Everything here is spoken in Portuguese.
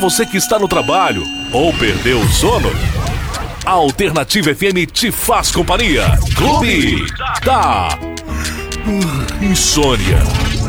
você que está no trabalho ou perdeu o sono, a Alternativa FM te faz companhia. Clube da Insônia.